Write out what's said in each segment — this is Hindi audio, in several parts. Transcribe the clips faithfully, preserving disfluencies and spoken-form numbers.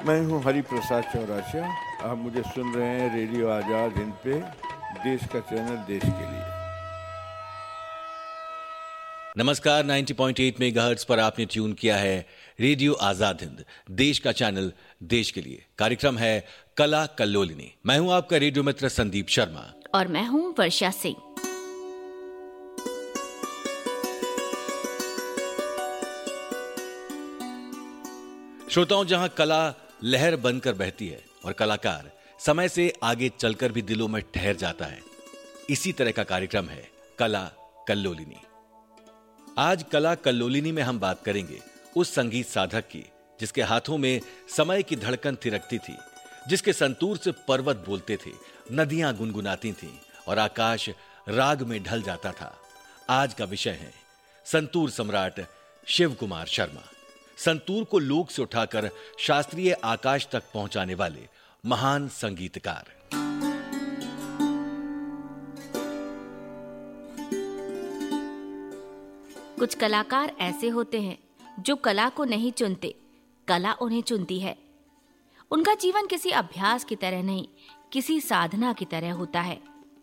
मैं हूं हरि प्रसाद चौरासिया। आप मुझे सुन रहे हैं रेडियो आज़ाद हिंद पे, देश का चैनल देश के लिए। नमस्कार, नब्बे पॉइंट आठ मेगाहर्ट्ज पर आपने ट्यून किया है रेडियो आजाद हिंद, देश का चैनल देश के लिए। कार्यक्रम है कला कल्लोलिनी। मैं हूं आपका रेडियो मित्र संदीप शर्मा और मैं हूं वर्षा सिंह। श्रोताओं, जहां कला लहर बनकर बहती है और कलाकार समय से आगे चलकर भी दिलों में ठहर जाता है, इसी तरह का कार्यक्रम है कला कल्लोलिनी। आज कला कल्लोलिनी में हम बात करेंगे उस संगीत साधक की जिसके हाथों में समय की धड़कन थिरकती थी, जिसके संतूर से पर्वत बोलते थे, नदियां गुनगुनाती थीं और आकाश राग में ढल जाता था। आज का विषय है संतूर सम्राट शिव कुमार शर्मा। संतूर को लोक से उठाकर शास्त्रीय आकाश तक पहुंचाने वाले महान संगीतकार। कुछ कलाकार ऐसे होते हैं जो कला को नहीं चुनते, कला उन्हें चुनती है। उनका जीवन किसी अभ्यास की तरह नहीं, किसी साधना की तरह होता है।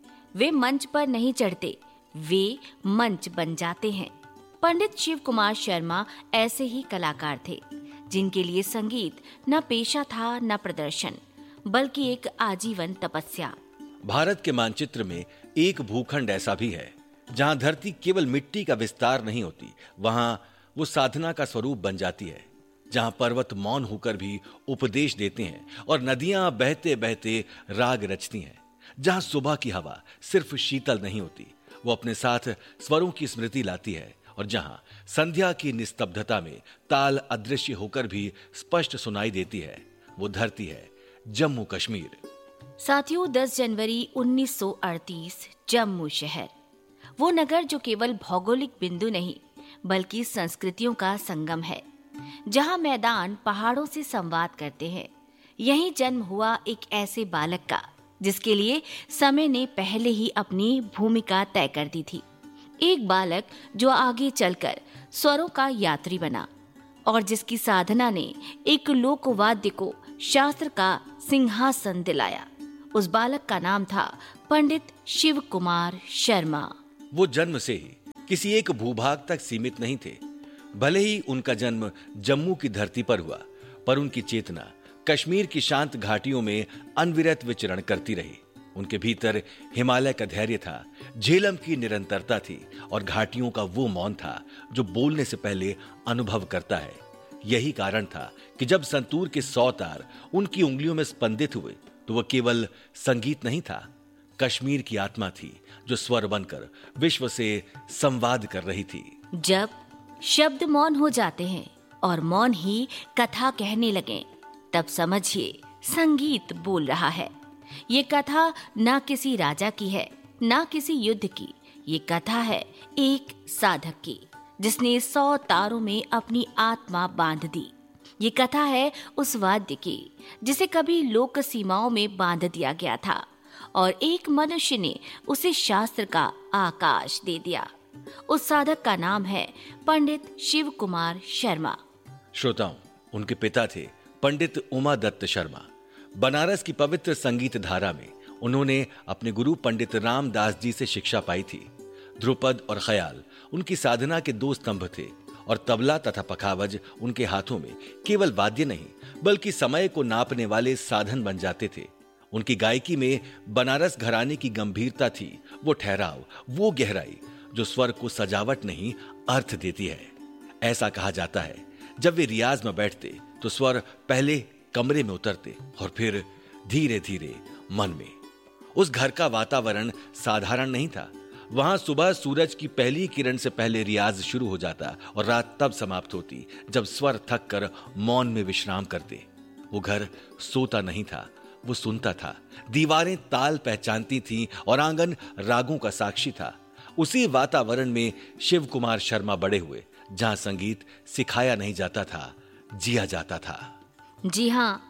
वे मंच पर नहीं चढ़ते, वे मंच बन जाते हैं। पंडित शिव कुमार शर्मा ऐसे ही कलाकार थे जिनके लिए संगीत न पेशा था न प्रदर्शन, बल्कि एक आजीवन तपस्या। भारत के मानचित्र में एक भूखंड ऐसा भी है जहां धरती केवल मिट्टी का विस्तार नहीं होती, वहां वो साधना का स्वरूप बन जाती है। जहां पर्वत मौन होकर भी उपदेश देते हैं और नदियां बहते बहते राग रचती हैं। जहां सुबह की हवा सिर्फ शीतल नहीं होती, वो अपने साथ स्वरों की स्मृति लाती है। और जहां संध्या की निस्तब्धता में ताल अदृश्य होकर भी स्पष्ट सुनाई देती है, वो धरती है जम्मू कश्मीर। साथियों, दस जनवरी उन्नीस सौ अड़तीस, जम्मू शहर, वो नगर जो केवल भौगोलिक बिंदु नहीं बल्कि संस्कृतियों का संगम है, जहां मैदान पहाड़ों से संवाद करते हैं। यहीं जन्म हुआ एक ऐसे बालक का जिसके लिए समय ने पहले ही अपनी भूमिका तय कर दी थी। एक बालक जो आगे चलकर स्वरों का यात्री बना और जिसकी साधना ने एक लोकवाद्य को शास्त्र का सिंहासन दिलाया। उस बालक का नाम था पंडित शिव कुमार शर्मा। वो जन्म से ही किसी एक भूभाग तक सीमित नहीं थे। भले ही उनका जन्म जम्मू की धरती पर हुआ, पर उनकी चेतना कश्मीर की शांत घाटियों में अनविरत विचरण करती रही। उनके भीतर हिमालय का धैर्य था, झेलम की निरंतरता थी और घाटियों का वो मौन था जो बोलने से पहले अनुभव करता है। यही कारण था कि जब संतूर के सौ तार उनकी उंगलियों में स्पंदित हुए तो वह केवल संगीत नहीं था, कश्मीर की आत्मा थी जो स्वर बनकर विश्व से संवाद कर रही थी। जब शब्द मौन हो जाते हैं और मौन ही कथा कहने लगे, तब समझिए संगीत बोल रहा है। ये कथा ना किसी राजा की है, ना किसी युद्ध की। ये कथा है एक साधक की जिसने सौ तारों में अपनी आत्मा बांध दी। ये कथा है उस वाद्य की जिसे कभी लोक सीमाओं में बांध दिया गया था और एक मनुष्य ने उसे शास्त्र का आकाश दे दिया। उस साधक का नाम है पंडित शिव कुमार शर्मा। श्रोताओं, उनके पिता थे पंडित उमा दत्त शर्मा। बनारस की पवित्र संगीत धारा में उन्होंने अपने गुरु पंडित रामदास जी से शिक्षा पाई थी। ध्रुपद और ख्याल उनकी साधना के दो स्तंभ थे और तबला तथा पखावज उनके हाथों में केवल वाद्य नहीं बल्कि समय को नापने वाले साधन बन जाते थे। उनकी गायकी में बनारस घराने की गंभीरता थी, वो ठहराव, वो गहराई जो स्वर को सजावट नहीं अर्थ देती है। ऐसा कहा जाता है जब वे रियाज में बैठते तो स्वर पहले कमरे में उतरते और फिर धीरे धीरे मन में। उस घर का वातावरण साधारण नहीं था। वहां सुबह सूरज की पहली किरण से पहले रियाज शुरू हो जाता और रात तब समाप्त होती जब स्वर थक कर मौन में विश्राम करते। वो घर सोता नहीं था, वो सुनता था। दीवारें ताल पहचानती थीं और आंगन रागों का साक्षी था। उसी वातावरण में शिव कुमार शर्मा बड़े हुए जहां संगीत सिखाया नहीं जाता था, जिया जाता था। जी हाँ,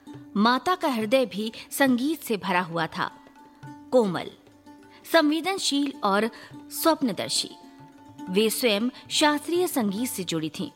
माता का हृदय भी संगीत से भरा हुआ था। कोमल, संवेदनशील और स्वप्नदर्शी, वे स्वयं शास्त्रीय संगीत से जुड़ी थीं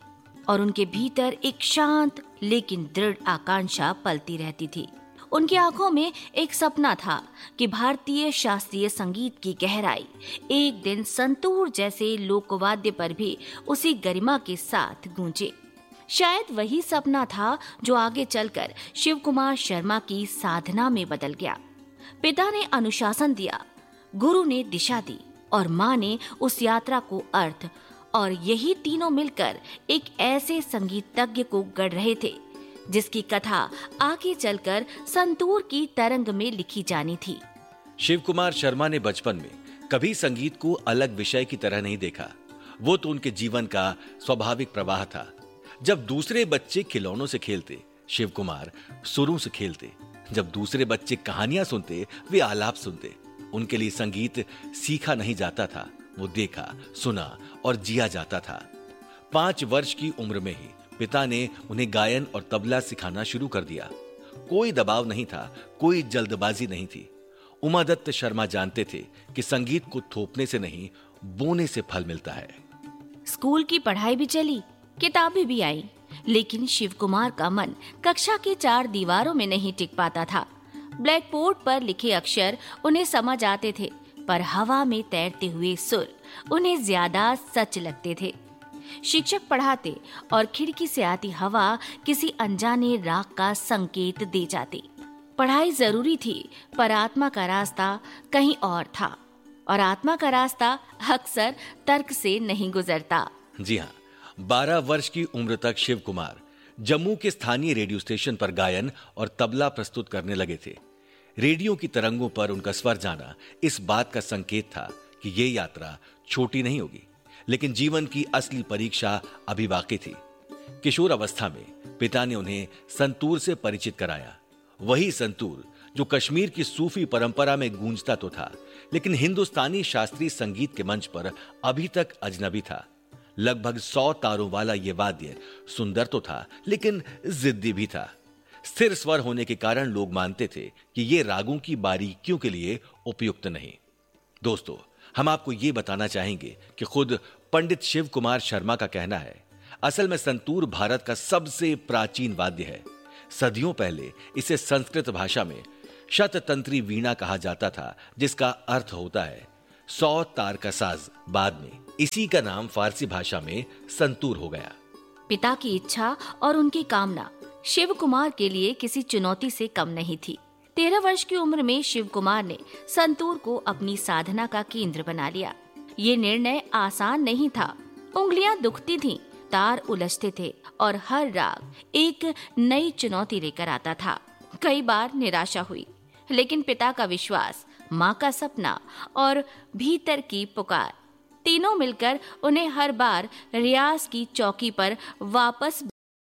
और उनके भीतर एक शांत लेकिन दृढ़ आकांक्षा पलती रहती थी। उनकी आंखों में एक सपना था कि भारतीय शास्त्रीय संगीत की गहराई एक दिन संतूर जैसे लोकवाद्य पर भी उसी गरिमा के साथ गूंजे। शायद वही सपना था जो आगे चलकर शिव कुमार शर्मा की साधना में बदल गया। पिता ने अनुशासन दिया, गुरु ने दिशा दी और माँ ने उस यात्रा को अर्थ, और यही तीनों मिलकर एक ऐसे संगीतज्ञ को गढ़ रहे थे जिसकी कथा आगे चलकर संतूर की तरंग में लिखी जानी थी। शिव कुमार शर्मा ने बचपन में कभी संगीत को अलग विषय की तरह नहीं देखा। वो तो उनके जीवन का स्वाभाविक प्रवाह था। जब दूसरे बच्चे खिलौनों से खेलते, शिव कुमार सुरों से खेलते। जब दूसरे बच्चे कहानियां सुनते, वे आलाप सुनते। उनके लिए संगीत सीखा नहीं जाता था, वो देखा, सुना और जिया जाता था। पांच वर्ष की उम्र में ही पिता ने उन्हें गायन और तबला सिखाना शुरू कर दिया। कोई दबाव नहीं था, कोई जल्दबाजी नहीं थी। उमादत्त शर्मा जानते थे कि संगीत को थोपने से नहीं, बोने से फल मिलता है। स्कूल की पढ़ाई भी चली, किताबें भी आई, लेकिन शिव कुमार का मन कक्षा की चार दीवारों में नहीं टिक पाता था। ब्लैक बोर्ड पर लिखे अक्षर उन्हें समझ आते थे, पर हवा में तैरते हुए सुर उन्हें ज्यादा सच लगते थे। शिक्षक पढ़ाते और खिड़की से आती हवा किसी अनजाने राग का संकेत दे जाती। पढ़ाई जरूरी थी, पर आत्मा का रास्ता कहीं और था, और आत्मा का रास्ता अक्सर तर्क से नहीं गुजरता। जी हाँ, बारह वर्ष की उम्र तक शिव कुमार जम्मू के स्थानीय रेडियो स्टेशन पर गायन और तबला प्रस्तुत करने लगे थे। रेडियो की तरंगों पर उनका स्वर जाना इस बात का संकेत था कि ये यात्रा छोटी नहीं होगी, लेकिन जीवन की असली परीक्षा अभी बाकी थी। किशोर अवस्था में पिता ने उन्हें संतूर से परिचित कराया। वही संतूर जो कश्मीर की सूफी परंपरा में गूंजता तो था, लेकिन हिंदुस्तानी शास्त्रीय संगीत के मंच पर अभी तक अजनबी था। लगभग सौ तारों वाला ये वाद्य सुंदर तो था, लेकिन जिद्दी भी था। स्थिर स्वर होने के कारण लोग मानते थे कि ये रागों की बारीकियों के लिए उपयुक्त नहीं। दोस्तों, हम आपको ये बताना चाहेंगे कि खुद पंडित शिव कुमार शर्मा का कहना है, असल में संतूर भारत का सबसे प्राचीन वाद्य है। सदियों पहले इसे संस्कृत भाषा में शततंत्री वीणा कहा जाता था, जिसका अर्थ होता है सौ तार का साज। बाद में इसी का नाम फारसी भाषा में संतूर हो गया। पिता की इच्छा और उनकी कामना शिव कुमार के लिए किसी चुनौती से कम नहीं थी। तेरह वर्ष की उम्र में शिव कुमार ने संतूर को अपनी साधना का केंद्र बना लिया। ये निर्णय आसान नहीं था। उंगलियां दुखती थीं, तार उलझते थे और हर राग एक नई चुनौती लेकर आता था। कई बार निराशा हुई, लेकिन पिता का विश्वास, माँ का सपना और भीतर की पुकार, तीनों मिलकर उन्हें हर बार रियाज की चौकी पर वापस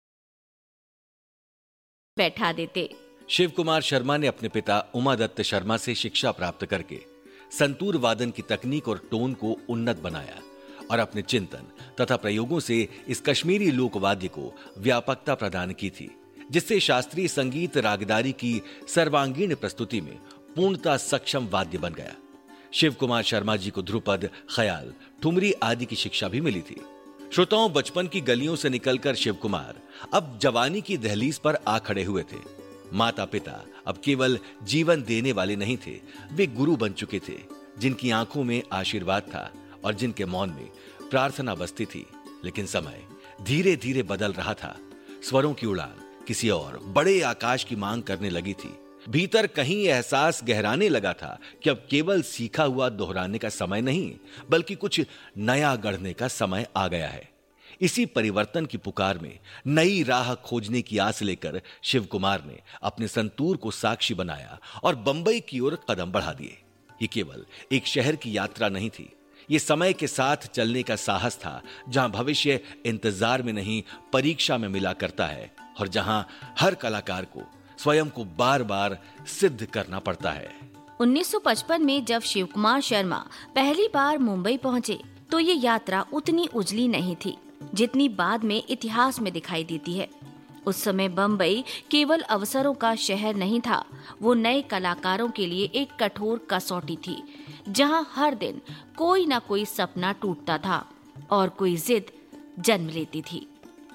बैठा देते। शिव कुमार शर्मा ने अपने पिता उमादत्त शर्मा से शिक्षा प्राप्त करके संतूर वादन की तकनीक और टोन को उन्नत बनाया और अपने चिंतन तथा प्रयोगों से इस कश्मीरी लोकवाद्य को व्यापकता प्रदान की थी, जिससे शास्त्रीय संगीत रागदारी की सर्वांगीण प्रस्तुति में पूर्णतः सक्षम वाद्य बन गया। शिव कुमार शर्मा जी को ध्रुपद, ख्याल, ठुमरी आदि की शिक्षा भी मिली थी। श्रोताओं, बचपन की गलियों से निकलकर शिव कुमार अब जवानी की दहलीज पर आ खड़े हुए थे। माता पिता अब केवल जीवन देने वाले नहीं थे, वे गुरु बन चुके थे, जिनकी आंखों में आशीर्वाद था और जिनके मौन में प्रार्थना बसती थी। लेकिन समय धीरे धीरे बदल रहा था। स्वरों की उड़ान किसी और बड़े आकाश की मांग करने लगी थी। भीतर कहीं एहसास गहराने लगा था कि अब केवल सीखा हुआ दोहराने का समय नहीं, बल्कि कुछ नया गढ़ने का समय आ गया है। इसी परिवर्तन की पुकार में नई राह खोजने की आस लेकर शिव कुमार ने अपने संतूर को साक्षी बनाया और बंबई की ओर कदम बढ़ा दिए। ये केवल एक शहर की यात्रा नहीं थी, ये समय के साथ चलने का साहस था, जहां भविष्य इंतजार में नहीं परीक्षा में मिला करता है और जहां हर कलाकार को स्वयं को बार बार सिद्ध करना पड़ता है। उन्नीस सौ पचपन में जब शिव कुमार शर्मा पहली बार मुंबई पहुंचे, तो ये यात्रा उतनी उजली नहीं थी जितनी बाद में इतिहास में दिखाई देती है। उस समय बंबई केवल अवसरों का शहर नहीं था, वो नए कलाकारों के लिए एक कठोर कसौटी थी, जहां हर दिन कोई ना कोई सपना टूटता था और कोई जिद जन्म लेती थी।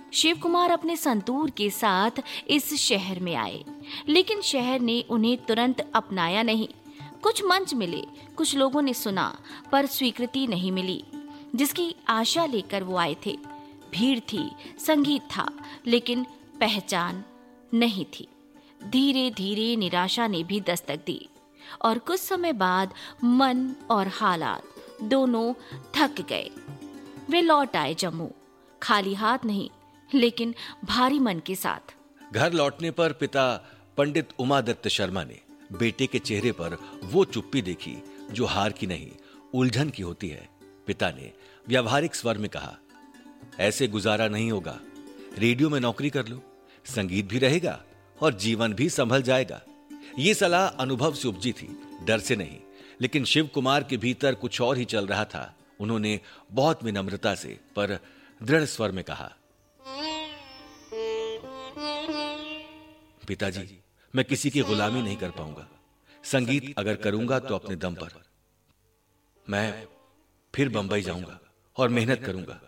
शिव कुमार अपने संतूर के साथ इस शहर में आए, लेकिन शहर ने उन्हें तुरंत अपनाया नहीं। कुछ मंच मिले, कुछ लोगों ने सुना, पर स्वीकृति नहीं मिली जिसकी आशा लेकर वो आए थे। भीड़ थी, संगीत था, लेकिन पहचान नहीं थी। धीरे धीरे निराशा ने भी दस्तक दी और कुछ समय बाद मन और हालात दोनों थक गए। वे लौट आए जम्मू, खाली हाथ नहीं, लेकिन भारी मन के साथ। घर लौटने पर पिता पंडित उमादत्त शर्मा ने बेटे के चेहरे पर वो चुप्पी देखी जो हार की नहीं, उलझन की होती है। पिता ने व्यावहारिक स्वर में कहा, ऐसे गुजारा नहीं होगा, रेडियो में नौकरी कर लो, संगीत भी रहेगा और जीवन भी संभल जाएगा। ये सलाह अनुभव से उपजी थी, डर से नहीं। लेकिन शिव कुमार के भीतर कुछ और ही चल रहा था। उन्होंने बहुत विनम्रता से पर दृढ़ स्वर में कहा, पिताजी, मैं किसी की गुलामी नहीं कर पाऊंगा। संगीत अगर करूंगा तो अपने दम पर। मैं फिर बंबई जाऊंगा और मेहनत करूंगा।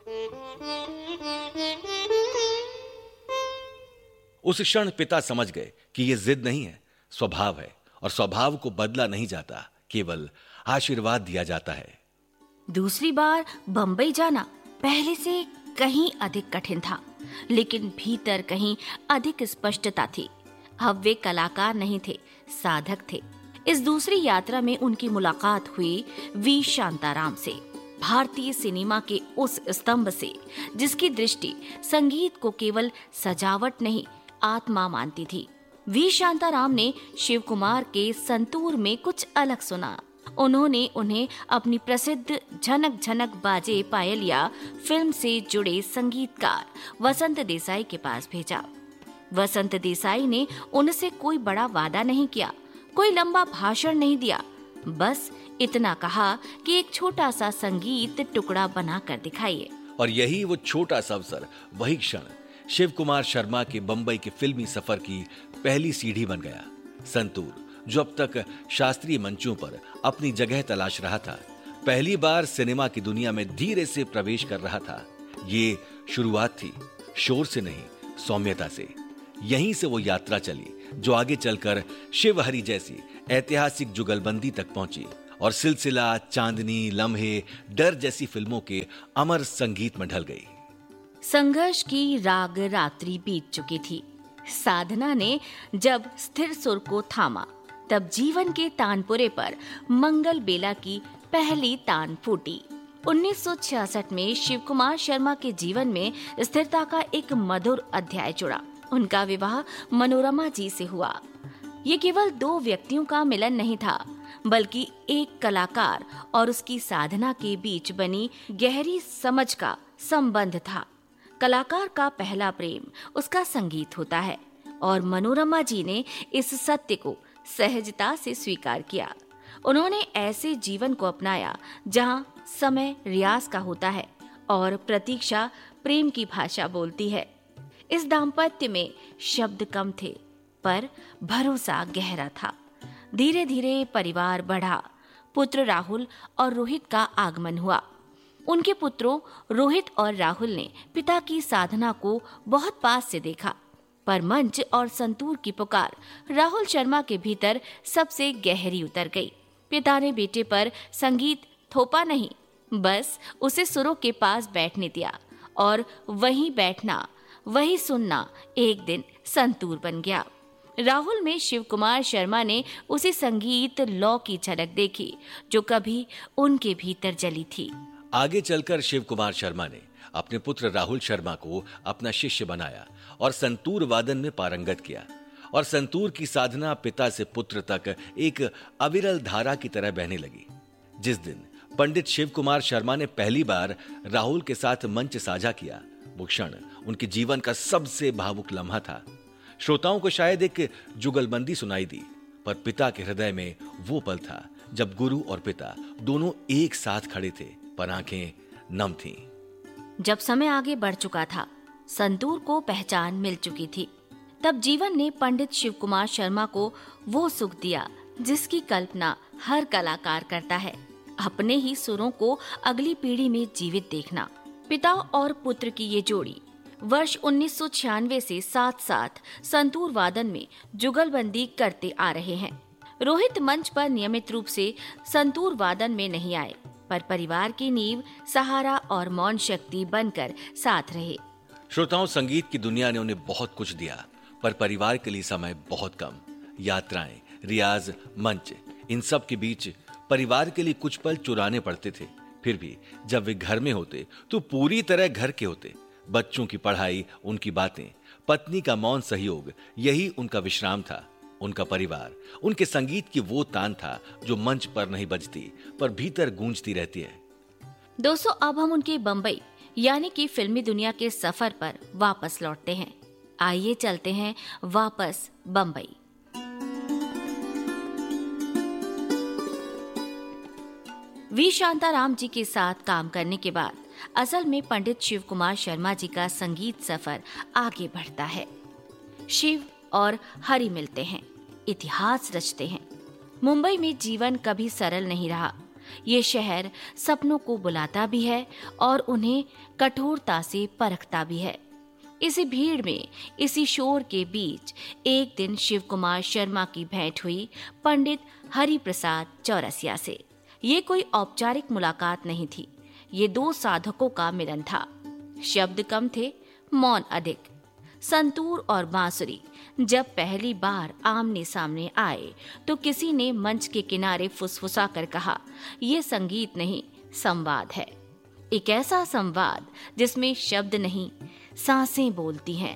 उस क्षण पिता समझ गए कि यह जिद नहीं है, स्वभाव है, और स्वभाव को बदला नहीं जाता, केवल आशीर्वाद दिया जाता है। दूसरी बार बंबई जाना पहले से कहीं अधिक कठिन था, लेकिन भीतर कहीं अधिक स्पष्टता थी। अब वे कलाकार नहीं थे, साधक थे। इस दूसरी यात्रा में उनकी मुलाकात हुई वी शांताराम से, भारतीय सिनेमा के उस स्तंभ से जिसकी दृष्टि संगीत को केवल सजावट नहीं, आत्मा मानती थी। वी शांताराम ने शिव कुमार के संतूर में कुछ अलग सुना। उन्होंने उन्हें अपनी प्रसिद्ध झनक झनक बाजे पायलिया फिल्म से जुड़े संगीतकार वसंत देसाई के पास भेजा। वसंत देसाई ने उनसे कोई बड़ा वादा नहीं किया, कोई लंबा भाषण नहीं दिया, बस इतना कहा कि एक छोटा सा संगीत टुकड़ा बनाकर दिखाइए। और यही वो छोटा सा अवसर, वही क्षण शिव कुमार शर्मा के बंबई के फिल्मी सफर की पहली सीढ़ी बन गया। संतूर, जो अब तक शास्त्रीय मंचों पर अपनी जगह तलाश रहा था, पहली बार सिनेमा की दुनिया में धीरे से प्रवेश कर रहा था। ये शुरुआत थी, शोर से नहीं, सौम्यता से। यहीं से वो यात्रा चली जो आगे चलकर शिवहरी जैसी ऐतिहासिक जुगलबंदी तक पहुंची और सिलसिला, चांदनी, लम्हे, डर जैसी फिल्मों के अमर संगीत में ढल गई। संघर्ष की राग रात्रि बीत चुकी थी। साधना ने जब स्थिर सुर को थामा, तब जीवन के तानपुरे पर मंगल बेला की पहली तान फूटी। उन्नीस सौ छियासठ में शिव कुमार शर्मा के जीवन में स्थिरता का एक मधुर अध्याय जुड़ा। उनका विवाह मनोरमा जी से हुआ। ये केवल दो व्यक्तियों का मिलन नहीं था, बल्कि एक कलाकार और उसकी साधना के बीच बनी गहरी समझ का संबंध था। कलाकार का पहला प्रेम उसका संगीत होता है और मनोरमा जी ने इस सत्य को सहजता से स्वीकार किया। उन्होंने ऐसे जीवन को अपनाया जहां समय रियाज का होता है और प्रतीक्षा प्रेम की भाषा बोलती है। इस दाम्पत्य में शब्द कम थे, पर भरोसा गहरा था। धीरे धीरे परिवार बढ़ा। पुत्र राहुल और रोहित का आगमन हुआ। उनके पुत्रों रोहित और राहुल ने पिता की साधना को बहुत पास से देखा, पर मंच और संतूर की पुकार राहुल शर्मा के भीतर सबसे गहरी उतर गई। पिता ने बेटे पर संगीत थोपा नहीं, बस उसे सुरों के पास बैठने दिया और वहीं बैठना, वही सुनना एक दिन संतूर बन गया। राहुल में शिव कुमार शर्मा ने उसी संगीत लौ की झलक देखी जो कभी उनके भीतर जली थी। आगे चलकर शिव कुमार शर्मा ने अपने पुत्र राहुल शर्मा को अपना शिष्य बनाया और संतूर वादन में पारंगत किया। और संतूर की साधना पिता से पुत्र तक एक अविरल धारा की तरह बहने लगी। जिस दिन पंडित शिव कुमार शर्मा ने पहली बार राहुल के साथ मंच साझा किया, वो क्षण उनके जीवन का सबसे भावुक लम्हा था। श्रोताओं को शायद एक जुगलबंदी सुनाई दी, पर पिता के हृदय में वो पल था जब गुरु और पिता दोनों एक साथ खड़े थे, पर आंखें नम थीं। जब समय आगे बढ़ चुका था, संतूर को पहचान मिल चुकी थी, तब जीवन ने पंडित शिव कुमार शर्मा को वो सुख दिया जिसकी कल्पना हर कलाकार करता है, अपने ही सुरों को अगली पीढ़ी में जीवित देखना। पिता और पुत्र की ये जोड़ी वर्ष उन्नीस सौ छियानवे से साथ साथ संतूर वादन में जुगलबंदी करते आ रहे हैं। रोहित मंच पर नियमित रूप से संतूर वादन में नहीं आए, पर परिवार की नींव, सहारा और मौन शक्ति बनकर साथ रहे। श्रोताओं, संगीत की दुनिया ने उन्हें बहुत कुछ दिया, पर परिवार के लिए समय बहुत कम। यात्राएं, रियाज, मंच, इन सब के बीच परिवार के लिए कुछ पल चुराने पड़ते थे। फिर भी जब वे घर में होते तो पूरी तरह घर के होते। बच्चों की पढ़ाई, उनकी बातें, पत्नी का मौन सहयोग, यही उनका विश्राम था। उनका परिवार, उनके संगीत की वो तान था जो मंच पर नहीं बजती पर भीतर गूंजती रहती है। दोस्तों, अब हम उनके बम्बई यानी कि फिल्मी दुनिया के सफर पर वापस लौटते हैं। आइए चलते हैं वापस बम्बई। वी शांताराम जी के साथ काम करने के बाद असल में पंडित शिव कुमार शर्मा जी का संगीत सफर आगे बढ़ता है। शिव और हरि मिलते हैं, इतिहास रचते हैं। मुंबई में जीवन कभी सरल नहीं रहा। ये शहर सपनों को बुलाता भी है और उन्हें कठोरता से परखता भी है। इसी भीड़ में, इसी शोर के बीच एक दिन शिव कुमार शर्मा की भेंट हुई पंडित हरि प्रसाद चौरसिया से। ये कोई औपचारिक मुलाकात नहीं थी, ये दो साधकों का मिलन था। शब्द कम थे, मौन अधिक। संतूर और बांसुरी जब पहली बार आमने सामने आए तो किसी ने मंच के किनारे फुसफुसा कर कहा, ये संगीत नहीं, संवाद है। एक ऐसा संवाद जिसमें शब्द नहीं, सांसें बोलती हैं।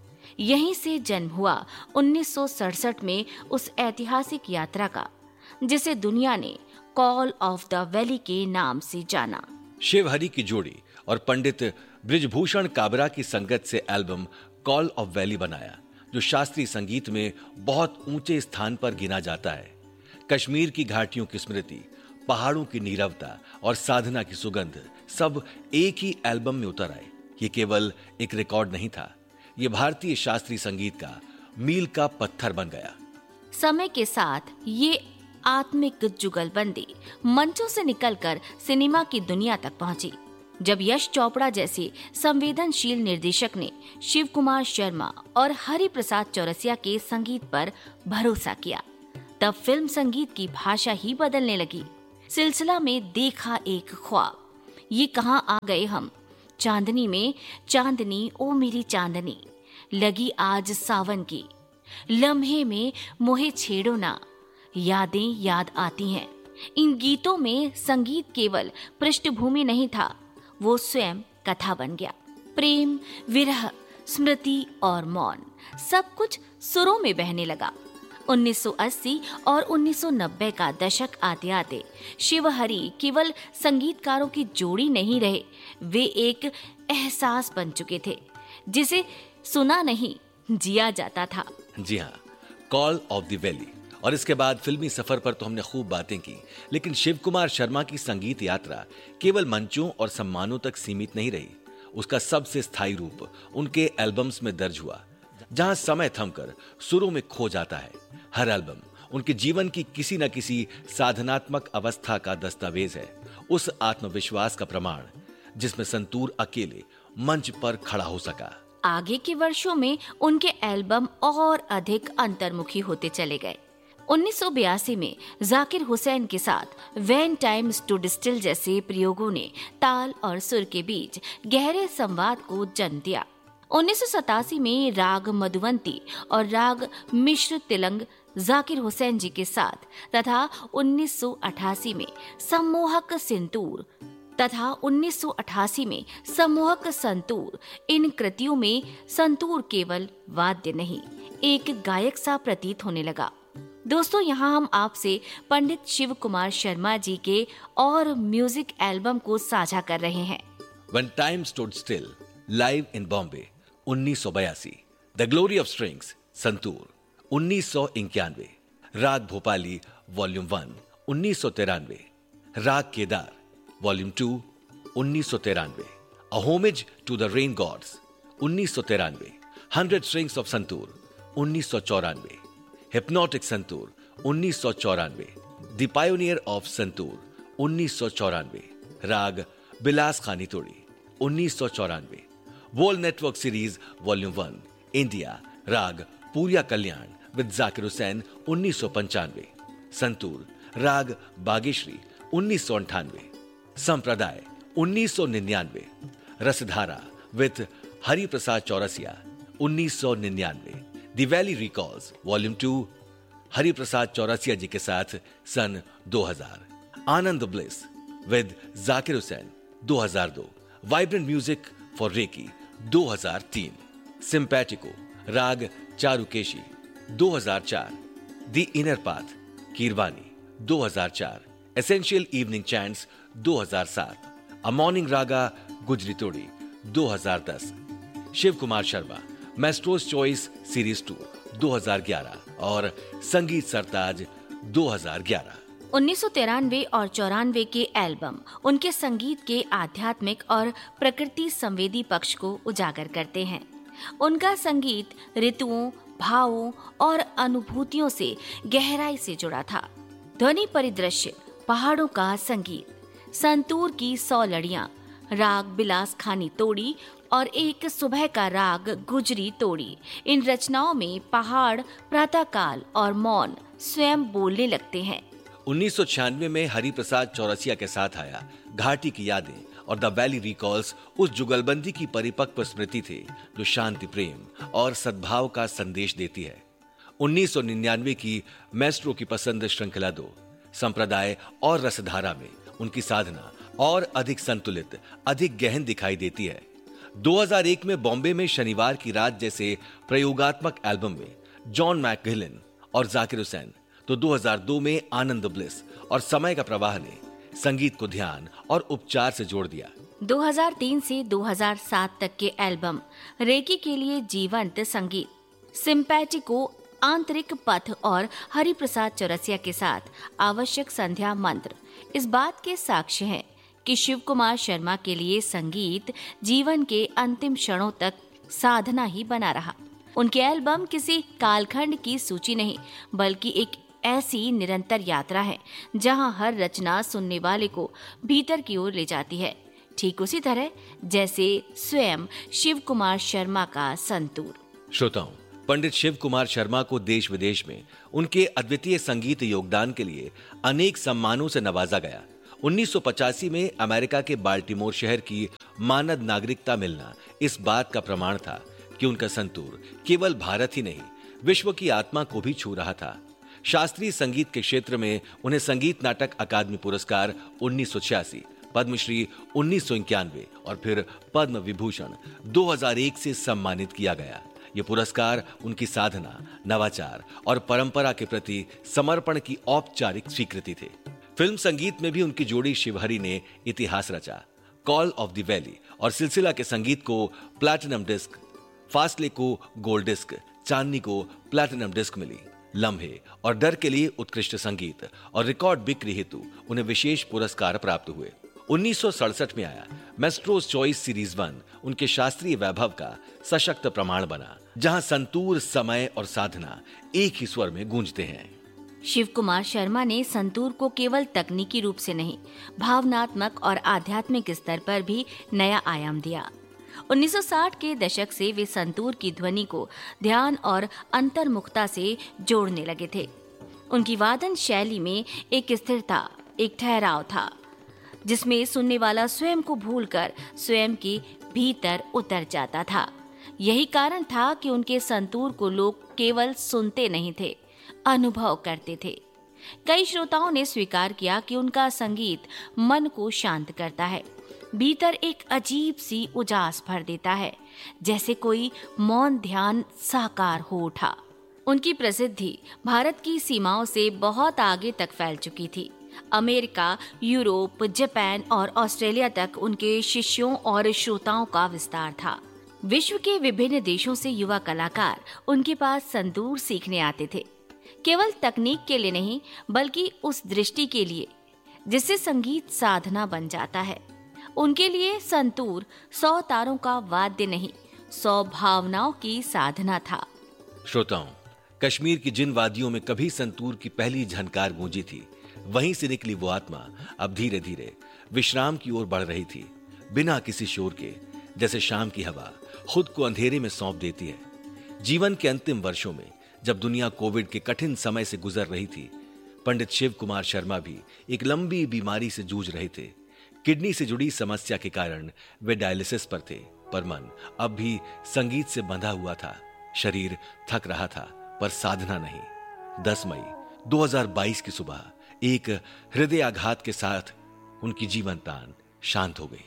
यहीं से जन्म हुआ उन्नीस सौ सड़सठ में उस ऐतिहासिक यात्रा का, जिसे दुनिया ने कॉल ऑफ द वैली के नाम से जाना। शिव हरि की जोड़ी और पंडित बृजभूषण काबरा की संगत से एल्बम कॉल ऑफ वैली बनाया, जो शास्त्रीय संगीत में बहुत ऊंचे स्थान पर गिना जाता है। कश्मीर की घाटियों की स्मृति, पहाड़ों की नीरवता और साधना की सुगंध सब एक ही एल्बम में उतर आए। ये केवल एक रिकॉर्ड नहीं था, ये भारतीय शास्त्रीय संगीत का मील का पत्थर बन गया। समय के साथ ये आत्मिक जुगलबंदी मंचों से निकलकर सिनेमा की दुनिया तक पहुंची। जब यश चोपड़ा जैसे संवेदनशील निर्देशक ने शिव कुमार शर्मा और हरि प्रसाद चौरसिया के संगीत पर भरोसा किया, तब फिल्म संगीत की भाषा ही बदलने लगी। सिलसिला में देखा एक ख्वाब, ये कहाँ आ गए हम, चांदनी में चांदनी ओ मेरी चांदनी, लगी आज सावन की, लम्हे में मोहे छेड़ो ना, यादें याद आती हैं। इन गीतों में संगीत केवल पृष्ठभूमि नहीं था, वो स्वयं कथा बन गया। प्रेम, विरह, स्मृति और मौन, सब कुछ सुरों में बहने लगा। उन्नीस सौ अस्सी और उन्नीस सौ नब्बे का दशक आते आते शिव हरि केवल संगीतकारों की जोड़ी नहीं रहे, वे एक एहसास बन चुके थे जिसे सुना नहीं, जिया जाता था। जी हाँ, कॉल ऑफ द वैली और इसके बाद फिल्मी सफर पर तो हमने खूब बातें की, लेकिन शिव कुमार शर्मा की संगीत यात्रा केवल मंचों और सम्मानों तक सीमित नहीं रही। उसका सबसे स्थायी रूप उनके एल्बम्स में दर्ज हुआ, जहां समय थमकर सुरों में खो जाता है। हर एल्बम उनके जीवन की किसी न किसी साधनात्मक अवस्था का दस्तावेज है, उस आत्मविश्वास का प्रमाण जिसमें संतूर अकेले मंच पर खड़ा हो सका। आगे के वर्षों में उनके एल्बम और अधिक अंतर्मुखी होते चले गए। उन्नीस सौ बयासी में जाकिर हुसैन के साथ व्हेन टाइम स्टूड स्टिल जैसे प्रयोगों ने ताल और सुर के बीच गहरे संवाद को जन्म दिया। उन्नीस सौ सतासी में राग मधुवंती और राग मिश्र तिलंग जाकिर हुसैन जी के साथ तथा उन्नीस सौ अठासी में सम्मोहक सिंतूर तथा उन्नीस सौ अठासी में सम्मोहक संतूर, इन कृतियों में संतूर केवल वाद्य नहीं, एक गायक सा प्रतीत होने लगा। दोस्तों, यहाँ हम आपसे पंडित शिव कुमार शर्मा जी के और म्यूजिक एल्बम को साझा कर रहे हैं। When Time Stood Still, live in Bombay उन्नीस सौ बयासी, the glory of strings santoor उन्नीस सौ इक्यानवे, राग भोपाली वॉल्यूम वन उन्नीस सौ तिरानवे, राग केदार वॉल्यूम टू उन्नीस सौ तिरानवे, अ homage to the rain God's उन्नीस सौ तिरानवे, हंड्रेड स्ट्रिंग्स ऑफ संतूर उन्नीस सौ चौरानवे, हिप्नोटिक संतूर उन्नीस सौ चौरानवे, द पायोनियर ऑफ संतूर उन्नीस सौ चौरानवे, राग बिलास खानी तोड़ी उन्नीस सौ चौरानवे, world network series volume one, India, राग पूरिया कल्याण विद जाकिर हुसैन उन्नीस सौ पंचानवे, संतूर राग बागेश्री उन्नीस सौ अंठानवे, संप्रदाय उन्नीस सौ निन्यानवे, रसधारा विद हरि प्रसाद चौरसिया उन्नीस सौ निन्यानवे, the valley recalls volume two Hari Prasad Chaurasia जी के साथ सन दो हज़ार, आनंद ब्लिस विद जाकिर हुसैन दो हज़ार दो, वाइब्रेंट म्यूजिक फॉर रेकी दो हज़ार तीन, सिंपैटिको राग चारुकेशी दो हज़ार चार, द इनर पाथ कीरवानी दो हज़ार चार, एसेंशियल इवनिंग चैंट्स दो हज़ार सात, अ मॉर्निंग रागा गुजरी तोड़ी दो हज़ार दस, Shiv Kumar Sharma मैस्ट्रोस choice series to दो हज़ार ग्यारह और संगीत सरताज दो हज़ार ग्यारह। उन्नीस सौ तिरानवे और चौरानवे के एल्बम उनके संगीत के आध्यात्मिक और प्रकृति संवेदी पक्ष को उजागर करते हैं। उनका संगीत ऋतुओं, भावों और अनुभूतियों से गहराई से जुड़ा था। ध्वनि परिदृश्य पहाड़ों का संगीत, संतूर की सौ लड़ियां, राग बिलास खानी तोड़ी और एक सुबह का राग गुजरी तोड़ी। इन रचनाओं में पहाड़, प्रातःकाल और मौन स्वयं बोलने लगते हैं। उन्नीस सौ छियानवे में हरि प्रसाद चौरसिया के साथ आया घाटी की यादें और द वैली रिकॉल्स उस जुगलबंदी की परिपक्व स्मृति थे जो शांति, प्रेम और सद्भाव का संदेश देती है। उन्नीस सौ निन्यानवे की मैस्ट्रो की पसंद श्रृंखला दो, संप्रदाय और रसधारा में उनकी साधना और अधिक संतुलित, अधिक गहन दिखाई देती है। दो हज़ार एक में बॉम्बे में शनिवार की रात जैसे प्रयोगात्मक एल्बम में जॉन मैकगिलन और जाकिर हुसैन, तो दो हज़ार दो में आनंद ब्लिस और समय का प्रवाह ने संगीत को ध्यान और उपचार से जोड़ दिया। दो हज़ार तीन से दो हज़ार सात तक के एल्बम रेकी के लिए जीवंत संगीत, सिंपैटिको आंतरिक पथ और हरि प्रसाद चौरसिया के साथ आवश्यक संध्या मंत्र इस बात के साक्ष्य हैं कि शिव कुमार शर्मा के लिए संगीत जीवन के अंतिम क्षणों तक साधना ही बना रहा। उनके एल्बम किसी कालखंड की सूची नहीं, बल्कि एक ऐसी निरंतर यात्रा है जहां हर रचना सुनने वाले को भीतर की ओर ले जाती है, ठीक उसी तरह जैसे स्वयं शिव कुमार शर्मा का संतूर। श्रोताओं, पंडित शिव कुमार शर्मा को देश विदेश में उनके अद्वितीय संगीत योगदान के लिए अनेक सम्मानों से नवाजा गया। उन्नीस सौ पचासी में अमेरिका के बाल्टीमोर शहर की मानद नागरिकता मिलना इस बात का प्रमाण था कि उनका संतूर केवल भारत ही नहीं, विश्व की आत्मा को भी छू रहा था। शास्त्रीय संगीत के क्षेत्र में उन्हें संगीत नाटक अकादमी पुरस्कार उन्नीस सौ छियासी, पद्मश्री उन्नीस सौ इक्यानवे और फिर पद्म विभूषण दो हज़ार एक से सम्मानित किया गया। ये पुरस्कार उनकी साधना, नवाचार और परंपरा के प्रति समर्पण की औपचारिक स्वीकृति थे। फिल्म संगीत में भी उनकी जोड़ी शिवहरी ने इतिहास रचा। कॉल ऑफ द वैली और सिलसिला के संगीत को प्लैटिनम डिस्क, फासले को गोल्ड डिस्क, चांदनी को प्लैटिनम डिस्क मिली। लम्हे और डर के लिए उत्कृष्ट संगीत और रिकॉर्ड बिक्री हेतु उन्हें विशेष पुरस्कार प्राप्त हुए। उन्नीस सौ सड़सठ में आया मैस्ट्रोस चॉइस सीरीज वन उनके शास्त्रीय वैभव का सशक्त प्रमाण बना, जहां संतूर, समय और साधना एक ही स्वर में गूंजते हैं। शिव कुमार शर्मा ने संतूर को केवल तकनीकी रूप से नहीं, भावनात्मक और आध्यात्मिक स्तर पर भी नया आयाम दिया। उन्नीस सौ साठ के दशक से वे संतूर की ध्वनि को ध्यान और अंतर्मुखता से जोड़ने लगे थे। उनकी वादन शैली में एक स्थिरता, एक ठहराव था, जिसमें सुनने वाला स्वयं को भूलकर स्वयं के भीतर उतर जाता था। यही कारण था कि उनके संतूर को लोग केवल सुनते नहीं थे, अनुभव करते थे। कई श्रोताओं ने स्वीकार किया कि उनका संगीत मन को शांत करता है, भीतर एक अजीब सी उजास भर देता है, जैसे कोई मौन ध्यान साकार हो उठा। उनकी प्रसिद्धि भारत की सीमाओं से बहुत आगे तक फैल चुकी थी। अमेरिका, यूरोप, जापान और ऑस्ट्रेलिया तक उनके शिष्यों और श्रोताओं का विस्तार था। विश्व के विभिन्न देशों से युवा कलाकार उनके पास संतूर सीखने आते थे, केवल तकनीक के लिए नहीं, बल्कि उस दृष्टि के लिए जिससे संगीत साधना बन जाता है। उनके लिए संतूर सौ तारों का वाद्य नहीं, सौ भावनाओं की साधना था। श्रोताओं, कश्मीर की जिन वादियों में कभी संतूर की पहली झनकार गूंजी थी, वहीं से निकली वो आत्मा अब धीरे धीरे विश्राम की ओर बढ़ रही थी, बिना किसी शोर के, जैसे शाम की हवा खुद को अंधेरे में सौंप देती है। जीवन के अंतिम वर्षों में जब दुनिया कोविड के कठिन समय से गुजर रही थी, पंडित शिव कुमार शर्मा भी एक लंबी बीमारी से जूझ रहे थे। किडनी से जुड़ी समस्या के कारण वे डायलिसिस पर थे, पर मन अब भी संगीत से बंधा हुआ था। शरीर थक रहा था, पर साधना नहीं। दस मई दो हज़ार बाईस की सुबह एक हृदयाघात के साथ उनकी जीवन दान शांत हो गई।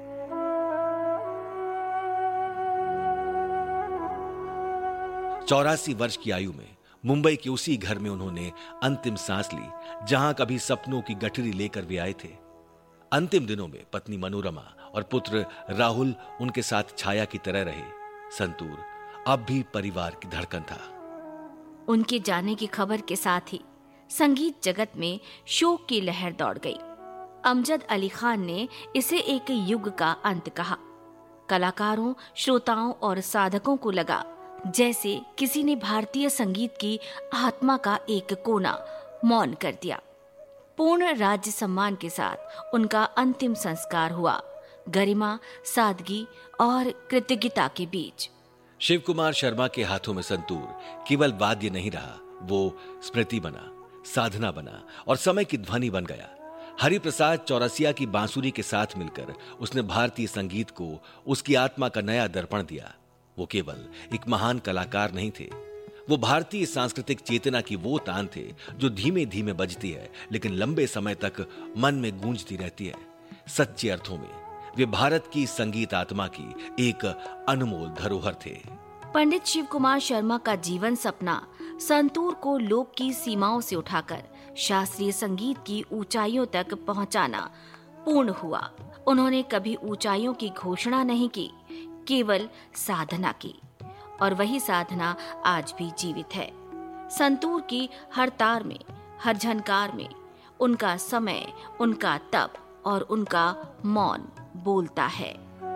चौरासी वर्ष की आयु में मुंबई के उसी घर में उन्होंने अंतिम सांस ली, जहां कभी सपनों की गठरी लेकर वे आए थे। अंतिम दिनों में पत्नी मनोरमा और पुत्र राहुल उनके साथ छाया की तरह रहे। संतूर अब भी परिवार की धड़कन था। उनके जाने की खबर के साथ ही संगीत जगत में शोक की लहर दौड़ गई। अमजद अली खान ने इसे एक युग का अंत कहा। कलाकारों, श्रोताओं और साधकों को लगा जैसे किसी ने भारतीय संगीत की आत्मा का एक कोना मौन कर दिया। पूर्ण राज्य सम्मान के साथ उनका अंतिम संस्कार हुआ, गरिमा, सादगी और कृतज्ञता के बीच। शिव कुमार शर्मा के हाथों में संतूर केवल वाद्य नहीं रहा, वो स्मृति बना, साधना बना और समय की ध्वनि बन गया। हरिप्रसाद चौरसिया की बांसुरी के साथ मिलकर उसने भारतीय संगीत को उसकी आत्मा का नया दर्पण दिया। वो केवल एक महान कलाकार नहीं थे, वो भारतीय सांस्कृतिक चेतना की वो तान थे जो धीमे धीमे बजती है लेकिन लंबे समय तक मन में गूंजती रहती है। सच्चे अर्थों में वे भारत की संगीत आत्मा की एक अनमोल धरोहर थे। पंडित शिव कुमार शर्मा का जीवन सपना संतूर को लोक की सीमाओं से उठाकर शास्त्रीय संगीत की ऊंचाइयों तक पहुंचाना पूर्ण हुआ। उन्होंने कभी ऊंचाइयों की घोषणा नहीं की, केवल साधना की, और वही साधना आज भी जीवित है। संतूर की हर तार में, हर झनकार में उनका समय, उनका तप और उनका मौन बोलता है।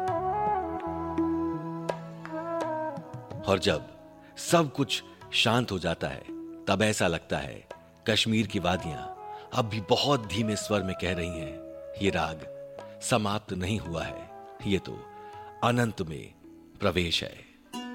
और जब सब कुछ शांत हो जाता है, तब ऐसा लगता है कश्मीर की वादियां अब भी बहुत धीमे स्वर में कह रही हैं, ये राग समाप्त नहीं हुआ है, ये तो अनंत में प्रवेश है।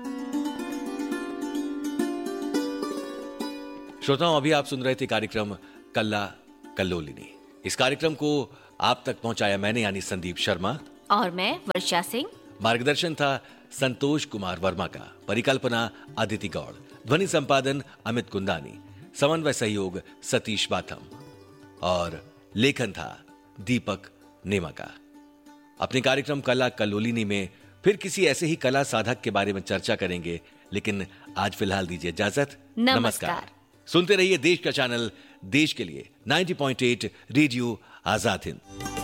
श्रोताओं, अभी आप सुन रहे थे कार्यक्रम कल्ला कल्लोलिनी। इस कार्यक्रम को आप तक पहुंचाया मैंने, यानी संदीप शर्मा, और मैं वर्षा सिंह। मार्गदर्शन था संतोष कुमार वर्मा का, परिकल्पना अदिति गौड़, ध्वनि संपादन अमित कुंदानी, समन्वय सहयोग सतीश बाथम और लेखन था दीपक नेमा का। अपने कार्यक्रम कला कल्लोलिनी में फिर किसी ऐसे ही कला साधक के बारे में चर्चा करेंगे, लेकिन आज फिलहाल दीजिए इजाजत। नमस्कार, नमस्कार। सुनते रहिए देश का चैनल, देश के लिए नब्बे पॉइंट आठ रेडियो आजाद हिंद।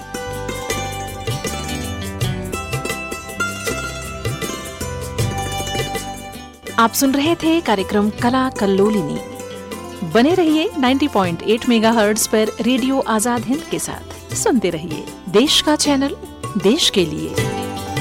आप सुन रहे थे कार्यक्रम कला कल्लोलिनी। बने रहिए नब्बे पॉइंट आठ मेगाहर्ट्ज पर रेडियो आजाद हिंद के साथ। सुनते रहिए देश का चैनल, देश के लिए।